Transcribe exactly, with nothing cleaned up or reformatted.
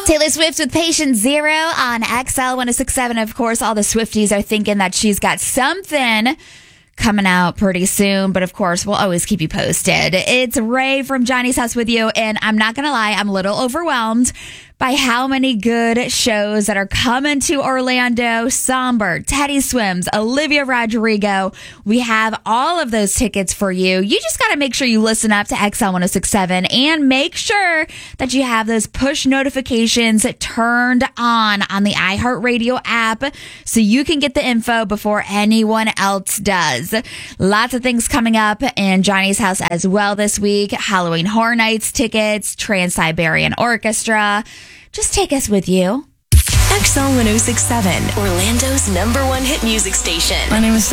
Taylor Swift with Patient Zero on X L one oh six point seven. Of course, all the Swifties are thinking that she's got something coming out pretty soon, but of course, we'll always keep you posted. It's Ray from Johnny's House with you, and I'm not going to lie, I'm a little overwhelmed by how many good shows that are coming to Orlando. Somber, Teddy Swims, Olivia Rodrigo. We have all of those tickets for you. You just got to make sure you listen up to X L one oh six point seven and make sure that you have those push notifications turned on on the iHeartRadio app so you can get the info before anyone else does. Lots of things coming up in Johnny's House as well this week. Halloween Horror Nights tickets, Trans-Siberian Orchestra. Just take us with you. X L one oh six point seven, Orlando's number one hit music station. My name is